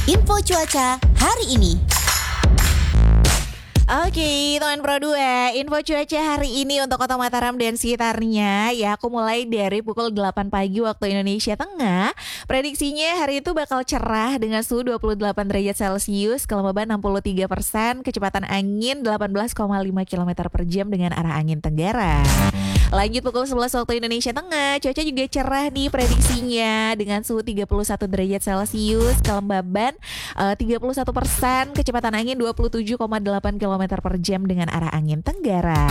Info cuaca hari ini. Oke, teman Pro 2, info cuaca hari ini untuk Kota Mataram dan sekitarnya. Ya, aku mulai dari pukul 8 pagi waktu Indonesia Tengah. Prediksinya hari itu bakal cerah dengan suhu 28 derajat Celcius, kelembaban 63%, kecepatan angin 18,5 km per jam dengan arah angin tenggara. Lanjut pukul 11 waktu Indonesia Tengah, cuaca juga cerah nih prediksinya dengan suhu 31 derajat Celcius, kelembaban 31%, kecepatan angin 27,8 km per jam dengan arah angin tenggara.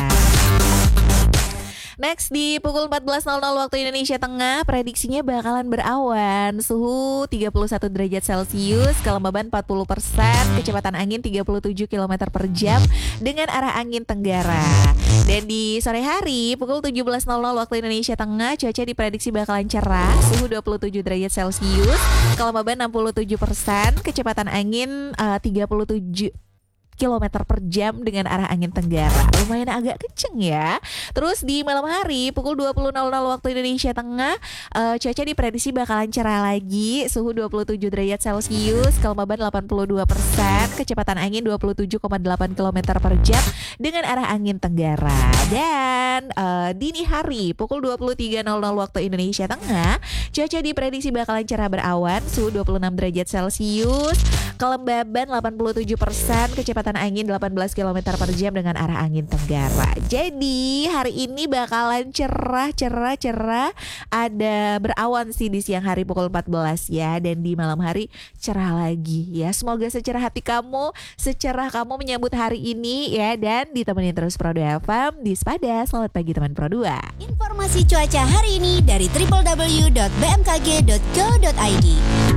Next di pukul 14.00 waktu Indonesia Tengah, prediksinya bakalan berawan, suhu 31 derajat Celcius, kelembaban 40%, kecepatan angin 37 km per jam dengan arah angin tenggara. Dan di sore hari pukul 17.00 waktu Indonesia Tengah, cuaca diprediksi bakalan cerah, suhu 27 derajat Celcius, kelembaban 67%, kecepatan angin 37 kilometer per jam dengan arah angin tenggara. Lumayan agak kenceng ya. Terus di malam hari pukul 20.00 waktu Indonesia Tengah, cuaca diprediksi bakalan cerah lagi, suhu 27 derajat Celcius, kelembaban 82%, kecepatan angin 27,8 km per jam dengan arah angin tenggara. Dan dini hari pukul 23.00 waktu Indonesia Tengah, cuaca diprediksi bakalan cerah berawan, suhu 26 derajat Celcius, kelembaban 87%, kecepatan angin 18 km per jam dengan arah angin tenggara. Jadi hari ini bakalan cerah. Ada berawan sih di siang hari pukul 14 ya. Dan di malam hari cerah lagi ya. Semoga secerah hati kamu, secerah kamu menyambut hari ini ya. Dan ditemenin terus Pro 2 FM di Sepada. Selamat pagi teman Pro 2. Informasi cuaca hari ini dari www.bmkg.go.id.